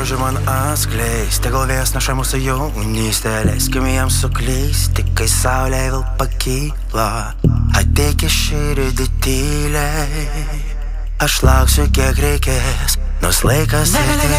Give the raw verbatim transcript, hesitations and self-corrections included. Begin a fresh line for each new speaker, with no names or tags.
grožį man atskleis, tegul vėjas nuša mūsų jaunystę, leiskime jam suklysti, tik kai saulė vėl pakyla. Ateik į širdį tyliai, aš lauksiu kiek reikės, nors laikas ir